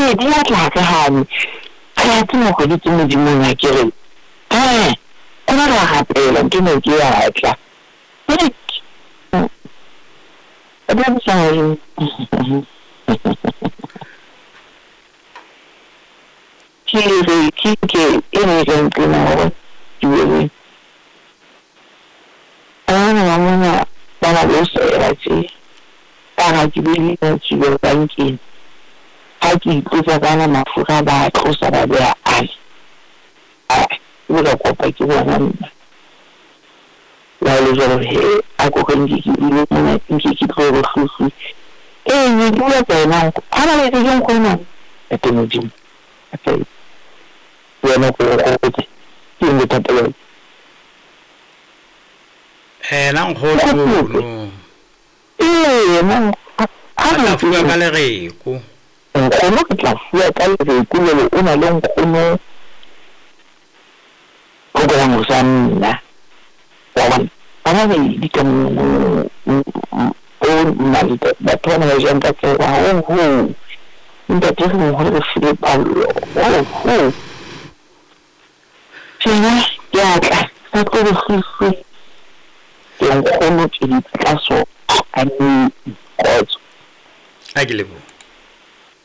dia tla ka hane a tsena go di tsene di mona ke re ona ra hapela ke ne ke ya tla Adam sorry. Kike anything you know really. Mama will say like see. I really want you to banking. I keep put a banana mafuka by close about their eyes. I would have got back to one. While you're here, I go and give you and keep over food. You do it now. I don't know young woman. I don't know. Okay. We're not going to in the temple. And I'm hoping. No. I don't feel like a rego. I look at la fua ka le kulo una le nkgono go go mo sanna. Ana di kan o malita da tona ya nka ke wa nda te mo go file Paulo Sina ya ka ko go file ya nkgono ke di tla so a ni go a ke lebo